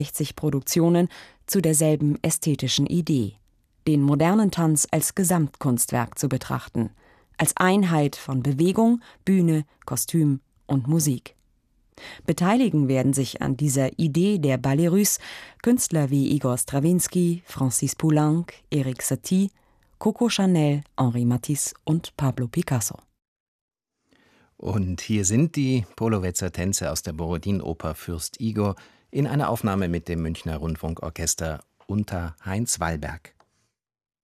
60 Produktionen zu derselben ästhetischen Idee, den modernen Tanz als Gesamtkunstwerk zu betrachten, als Einheit von Bewegung, Bühne, Kostüm und Musik. Beteiligen werden sich an dieser Idee der Ballets Russes Künstler wie Igor Strawinsky, Francis Poulenc, Erik Satie, Coco Chanel, Henri Matisse und Pablo Picasso. Und hier sind die Polowetzer Tänze aus der Borodin-Oper Fürst Igor in einer Aufnahme mit dem Münchner Rundfunkorchester unter Heinz Wallberg.